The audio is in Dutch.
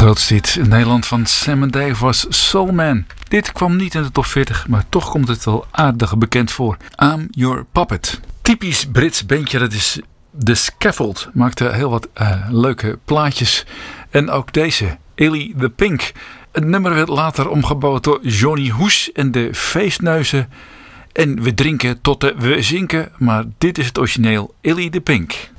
grootste hit in Nederland van Sam & Dave was Soul Man. Dit kwam niet in de top 40, maar toch komt het wel aardig bekend voor. I'm Your Puppet. Typisch Brits bandje, dat is The Scaffold. Maakte heel wat leuke plaatjes. En ook deze, Ellie the Pink. Het nummer werd later omgebouwd door Johnny Hoes en de Feestneuzen. En we drinken tot we zinken, maar dit is het origineel, Ellie the Pink.